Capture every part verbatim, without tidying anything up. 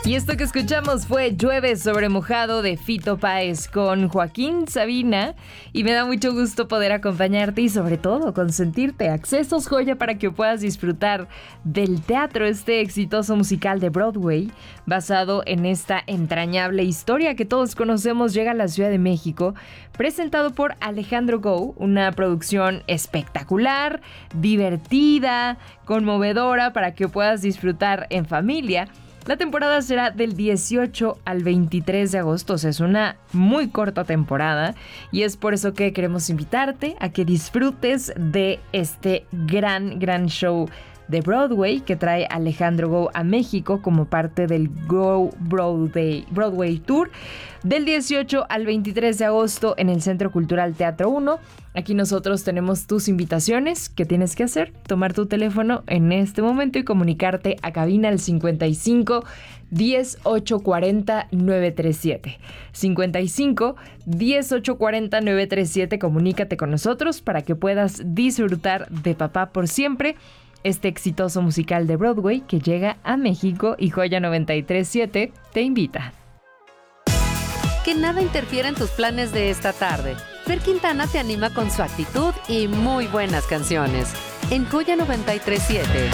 Y esto que escuchamos fue Llueve sobre mojado de Fito Páez con Joaquín Sabina. Y me da mucho gusto poder acompañarte y sobre todo consentirte. Accesos Joya para que puedas disfrutar del teatro, este exitoso musical de Broadway, basado en esta entrañable historia que todos conocemos, llega a la Ciudad de México, presentado por Alejandro Gou, una producción espectacular, divertida, conmovedora para que puedas disfrutar en familia. La temporada será del dieciocho al veintitrés de agosto, o sea, es una muy corta temporada y es por eso que queremos invitarte a que disfrutes de este gran, gran show de Broadway que trae Alejandro Gou a México como parte del Go Broadway, Broadway Tour del dieciocho al veintitrés de agosto en el Centro Cultural Teatro uno. Aquí nosotros tenemos tus invitaciones. ¿Qué tienes que hacer? Tomar tu teléfono en este momento y comunicarte a cabina al cincuenta y cinco, diez, ocho cuarenta, nueve treinta y siete. cincuenta y cinco, diez, ocho cuarenta, nueve treinta y siete. Comunícate con nosotros para que puedas disfrutar de Papá por Siempre, este exitoso musical de Broadway que llega a México y Joya noventa y tres punto siete te invita. Que nada interfiera en tus planes de esta tarde. Fer Quintana te anima con su actitud y muy buenas canciones. En Joya noventa y tres punto siete.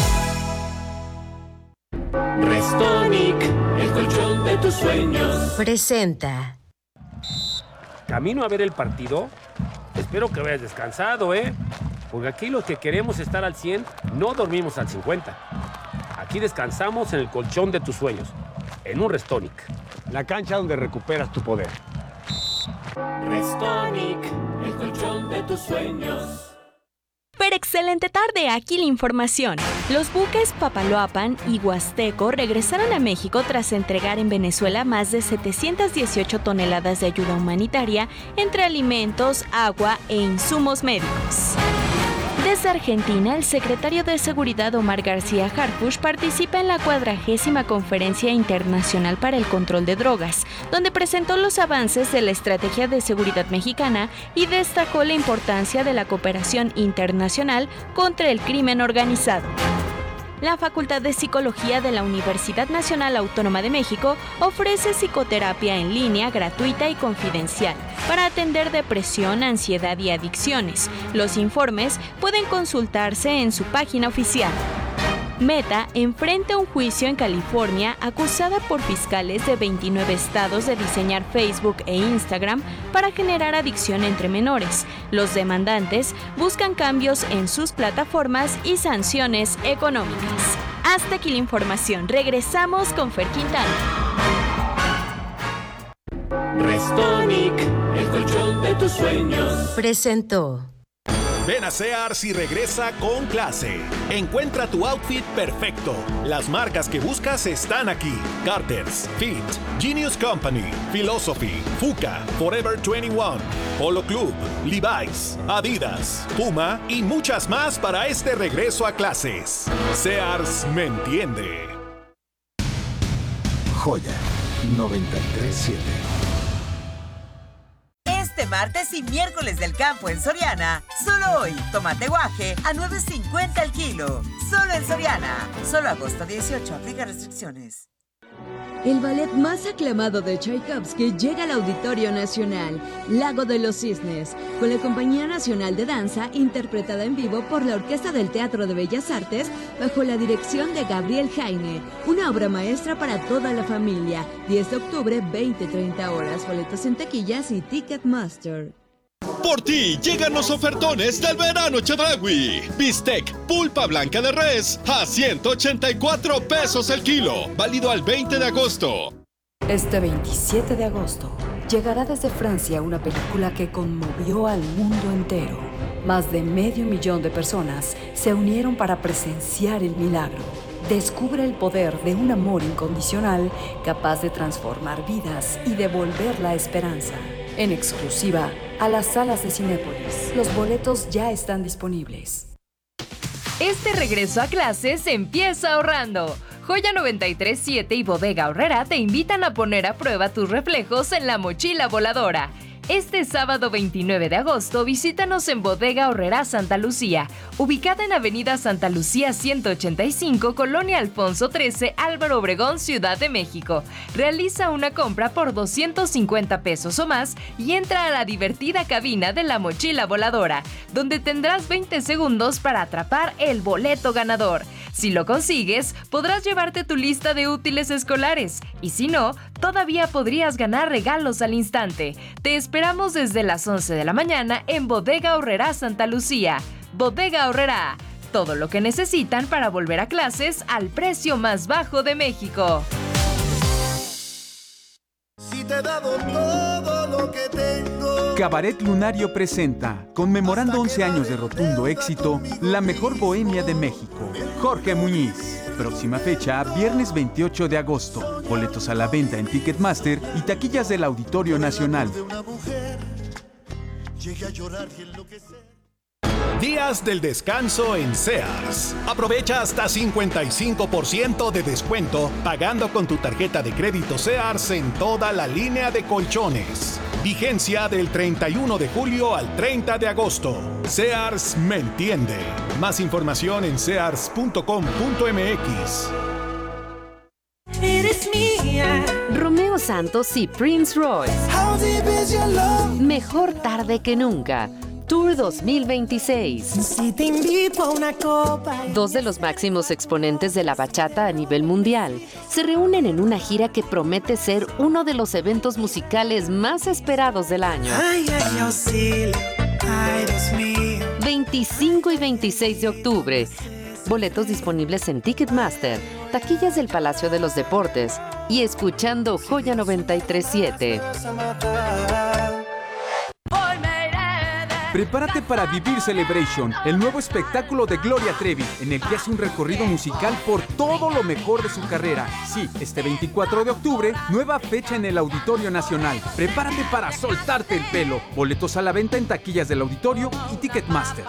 Restonic, el colchón de tus sueños. Presenta. ¿Camino a ver el partido? Espero que hayas descansado, ¿eh? Porque aquí los que queremos estar al cien no dormimos al cincuenta. Aquí descansamos en el colchón de tus sueños, en un Restonic. La cancha donde recuperas tu poder. Restonic, el colchón de tus sueños. Pero excelente tarde, aquí la información. Los buques Papaloapan y Huasteco regresaron a México tras entregar en Venezuela más de setecientas dieciocho toneladas de ayuda humanitaria entre alimentos, agua e insumos médicos. Desde Argentina, el secretario de Seguridad Omar García Harfuch participa en la cuadragésima Conferencia Internacional para el Control de Drogas, donde presentó los avances de la Estrategia de Seguridad Mexicana y destacó la importancia de la cooperación internacional contra el crimen organizado. La Facultad de Psicología de la Universidad Nacional Autónoma de México ofrece psicoterapia en línea gratuita y confidencial para atender depresión, ansiedad y adicciones. Los informes pueden consultarse en su página oficial. Meta enfrenta un juicio en California acusada por fiscales de veintinueve estados de diseñar Facebook e Instagram para generar adicción entre menores. Los demandantes buscan cambios en sus plataformas y sanciones económicas. Hasta aquí la información. Regresamos con Fer Quintana. Restonic, el colchón de tus sueños. Presentó. Ven a Sears y regresa con clase. Encuentra tu outfit perfecto. Las marcas que buscas están aquí. Carter's, Fit, Genius Company, Philosophy, Fuka, Forever veintiuno, Polo Club, Levi's, Adidas, Puma y muchas más para este regreso a clases. Sears me entiende. Joya noventa y tres punto siete. Este martes y miércoles del campo en Soriana, solo hoy, tomate guaje a nueve cincuenta el kilo. Solo en Soriana. Solo agosto dieciocho, aplica restricciones. El ballet más aclamado de Tchaikovsky llega al Auditorio Nacional, Lago de los Cisnes, con la Compañía Nacional de Danza, interpretada en vivo por la Orquesta del Teatro de Bellas Artes, bajo la dirección de Gabriel Jaime. Una obra maestra para toda la familia. diez de octubre, veinte treinta horas. Boletos en taquillas y Ticketmaster. Por ti llegan los ofertones del verano Chedraui. Bistec pulpa blanca de res a ciento ochenta y cuatro pesos el kilo. Válido al veinte de agosto. Este veintisiete de agosto llegará desde Francia una película que conmovió al mundo entero. Más de medio millón de personas se unieron para presenciar el milagro. Descubre el poder de un amor incondicional capaz de transformar vidas y devolver la esperanza. En exclusiva a las salas de Cinépolis. Los boletos ya están disponibles. Este regreso a clases empieza ahorrando. Joya noventa y tres punto siete y Bodega Aurrera te invitan a poner a prueba tus reflejos en la mochila voladora. Este sábado veintinueve de agosto visítanos en Bodega Aurrerá Santa Lucía, ubicada en Avenida Santa Lucía ciento ochenta y cinco, Colonia Alfonso trece, Álvaro Obregón, Ciudad de México. Realiza una compra por doscientos cincuenta pesos o más y entra a la divertida cabina de la mochila voladora, donde tendrás veinte segundos para atrapar el boleto ganador. Si lo consigues, podrás llevarte tu lista de útiles escolares y si no, todavía podrías ganar regalos al instante. Te esperamos desde las once de la mañana en Bodega Aurrerá Santa Lucía. Bodega Aurrerá, todo lo que necesitan para volver a clases al precio más bajo de México. Si te he dado todo lo que tengo. Cabaret Lunario presenta, conmemorando once años de rotundo éxito, la mejor bohemia de México, Jorge Muñiz. Próxima fecha, viernes veintiocho de agosto. Boletos a la venta en Ticketmaster y taquillas del Auditorio Nacional. Días del descanso en Sears. Aprovecha hasta cincuenta y cinco por ciento de descuento pagando con tu tarjeta de crédito Sears en toda la línea de colchones. Vigencia del treinta y uno de julio al treinta de agosto. Sears me entiende. Más información en sears punto com punto m x. Eres mía. Romeo Santos y Prince Royce. Mejor tarde que nunca. Tour dos mil veintiséis. Si te invito a una copa. Dos de los máximos exponentes de la bachata a nivel mundial se reúnen en una gira que promete ser uno de los eventos musicales más esperados del año. Ay, ay, oh, sí. Ay, Dios mío. veinticinco y veintiséis de octubre. Boletos disponibles en Ticketmaster, taquillas del Palacio de los Deportes y escuchando Joya noventa y tres punto siete. Prepárate para vivir Celebration, el nuevo espectáculo de Gloria Trevi, en el que hace un recorrido musical por todo lo mejor de su carrera. Sí, este veinticuatro de octubre, nueva fecha en el Auditorio Nacional. Prepárate para soltarte el pelo. Boletos a la venta en taquillas del Auditorio y Ticketmaster.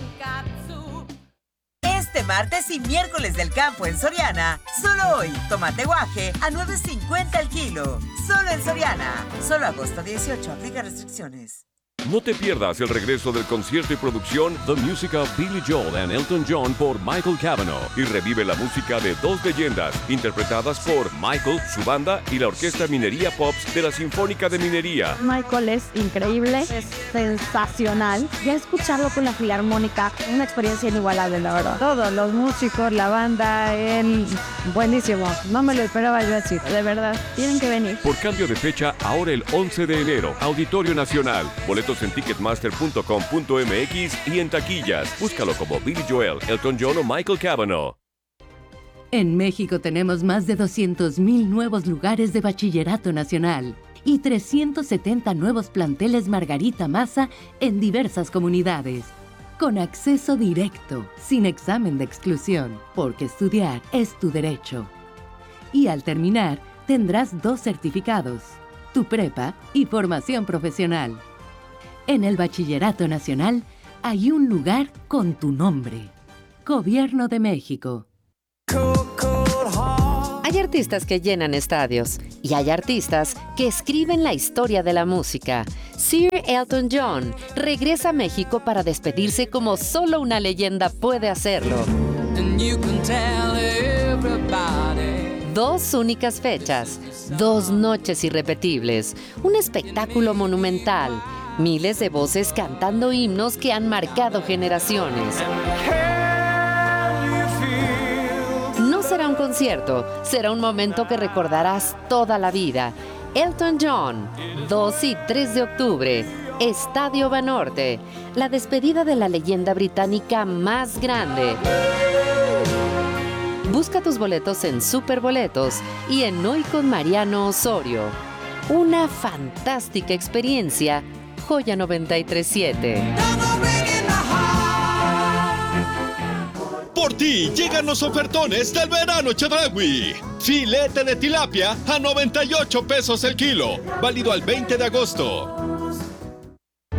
Este martes y miércoles del campo en Soriana, solo hoy, tomate guaje a nueve cincuenta el kilo. Solo en Soriana. Solo agosto dieciocho, aplica restricciones. No te pierdas el regreso del concierto y producción The Music of Billy Joel and Elton John por Michael Cavanaugh y revive la música de dos leyendas interpretadas por Michael, su banda y la Orquesta Minería Pops de la Sinfónica de Minería. Michael es increíble, es sensacional. Ya escucharlo con la Filarmónica, una experiencia inigualable, la verdad. Todos los músicos, la banda, él, buenísimo. No me lo esperaba yo así, de verdad. Tienen que venir. Por cambio de fecha, ahora el once de enero, Auditorio Nacional. Boletos en ticketmaster punto com punto m x y en taquillas. Búscalo como Billy Joel, Elton John o Michael Cavanaugh. En México tenemos más de doscientos mil nuevos lugares de bachillerato nacional y trescientos setenta nuevos planteles Margarita Maza en diversas comunidades. Con acceso directo, sin examen de exclusión, porque estudiar es tu derecho. Y al terminar, tendrás dos certificados, tu prepa y formación profesional. En el Bachillerato Nacional hay un lugar con tu nombre. Gobierno de México. Hay artistas que llenan estadios y hay artistas que escriben la historia de la música. Sir Elton John regresa a México para despedirse como solo una leyenda puede hacerlo. Dos únicas fechas, dos noches irrepetibles, un espectáculo monumental. Miles de voces cantando himnos que han marcado generaciones. No será un concierto, será un momento que recordarás toda la vida. Elton John, dos y tres de octubre, Estadio Banorte, la despedida de la leyenda británica más grande. Busca tus boletos en Superboletos y en Hoy con Mariano Osorio. Una fantástica experiencia. Joya noventa y tres punto siete. Por ti llegan los ofertones del verano Chedraui. Filete de tilapia a noventa y ocho pesos el kilo. Válido al veinte de agosto.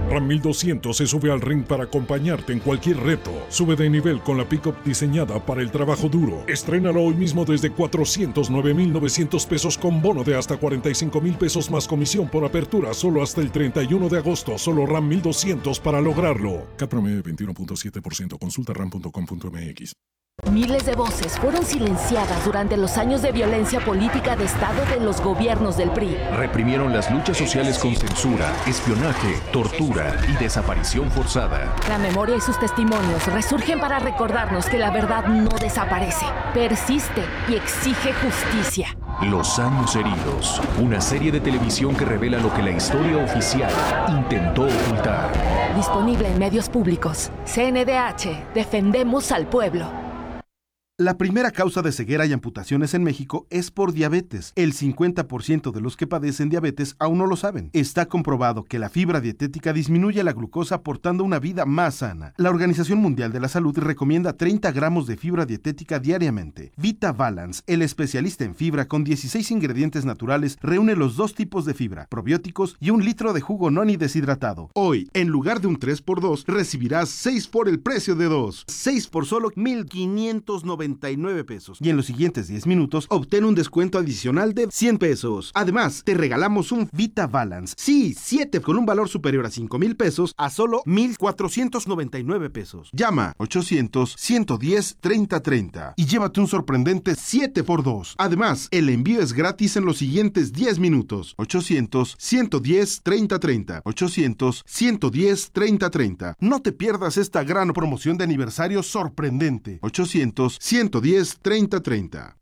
Ram mil doscientos se sube al ring para acompañarte en cualquier reto. Sube de nivel con la pick-up diseñada para el trabajo duro. Estrénalo hoy mismo desde cuatrocientos nueve mil novecientos pesos con bono de hasta cuarenta y cinco mil pesos más comisión por apertura solo hasta el treinta y uno de agosto. Solo Ram mil doscientos para lograrlo. C A T promedio veintiuno punto siete por ciento. Consulta ram punto com punto m x. Miles de voces fueron silenciadas durante los años de violencia política de Estado de los gobiernos del P R I. Reprimieron las luchas sociales con censura, espionaje, tortura y desaparición forzada. La memoria y sus testimonios resurgen para recordarnos que la verdad no desaparece, persiste y exige justicia. Los años heridos, una serie de televisión que revela lo que la historia oficial intentó ocultar. Disponible en medios públicos. C N D H, defendemos al pueblo. La primera causa de ceguera y amputaciones en México es por diabetes. El cincuenta por ciento de los que padecen diabetes aún no lo saben. Está comprobado que la fibra dietética disminuye la glucosa aportando una vida más sana. La Organización Mundial de la Salud recomienda treinta gramos de fibra dietética diariamente. Vita Balance, el especialista en fibra con dieciséis ingredientes naturales, reúne los dos tipos de fibra, probióticos y un litro de jugo noni deshidratado. Hoy, en lugar de un tres por dos, recibirás seis por el precio de dos. seis por solo mil quinientos noventa y nueve pesos. Y en los siguientes diez minutos, obtén un descuento adicional de cien pesos. Además, te regalamos un Vita Balance. Sí, siete con un valor superior a cinco mil pesos a solo mil cuatrocientos noventa y nueve pesos. Llama ochocientos, ciento diez, treinta treinta y llévate un sorprendente siete por dos. Además, el envío es gratis en los siguientes diez minutos. ochocientos, ciento diez, treinta treinta. ochocientos, ciento diez, treinta treinta. No te pierdas esta gran promoción de aniversario sorprendente. ochocientos, ciento diez, treinta treinta.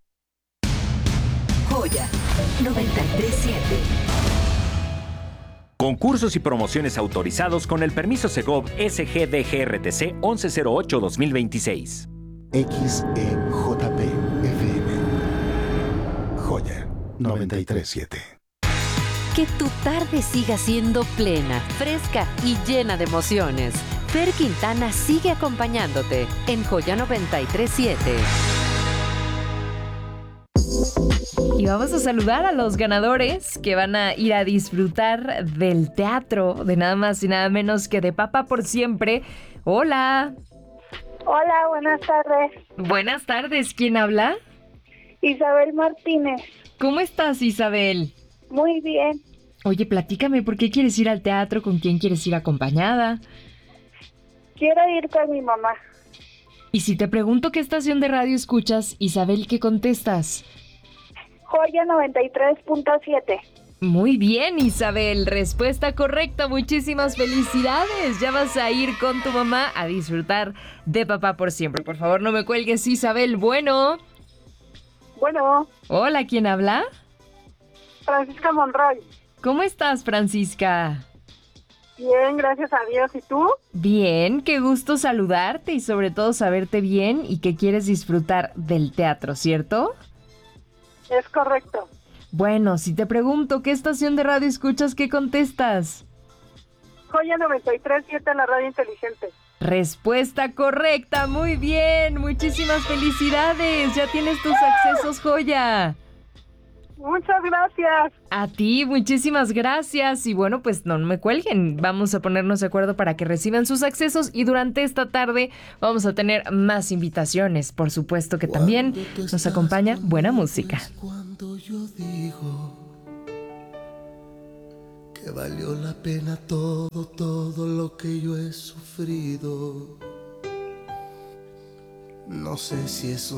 Joya noventa y tres siete. Concursos y promociones autorizados con el permiso Segov S G D G R T C once cero ocho dos mil veintiséis. X E J P F M. Joya noventa y tres siete. Que tu tarde siga siendo plena, fresca y llena de emociones. Fer Quintana sigue acompañándote en Joya noventa y tres siete. Y vamos a saludar a los ganadores que van a ir a disfrutar del teatro de nada más y nada menos que de Papá por Siempre. Hola. Hola, buenas tardes. Buenas tardes, ¿quién habla? Isabel Martínez. ¿Cómo estás, Isabel? Muy bien. Oye, platícame, ¿por qué quieres ir al teatro? ¿Con quién quieres ir acompañada? Quiero ir con mi mamá. Y si te pregunto qué estación de radio escuchas, Isabel, ¿qué contestas? Joya noventa y tres punto siete. Muy bien, Isabel. Respuesta correcta. Muchísimas felicidades. Ya vas a ir con tu mamá a disfrutar de Papá por Siempre. Por favor, no me cuelgues, Isabel. Bueno. Bueno. Hola, ¿quién habla? Francisca Monroy. ¿Cómo estás, Francisca? Bien, gracias a Dios. ¿Y tú? Bien, qué gusto saludarte y sobre todo saberte bien y que quieres disfrutar del teatro, ¿cierto? Es correcto. Bueno, si te pregunto qué estación de radio escuchas, ¿qué contestas? Joya noventa y tres punto siete, la radio inteligente. Respuesta correcta, muy bien, muchísimas felicidades, ya tienes tus accesos, Joya. Muchas gracias. A ti, muchísimas gracias. Y bueno, pues no me cuelguen. Vamos a ponernos de acuerdo para que reciban sus accesos. Y durante esta tarde vamos a tener más invitaciones. Por supuesto que también nos acompaña buena música. Cuando yo digo que valió la pena todo, todo lo que yo he sufrido. No sé si es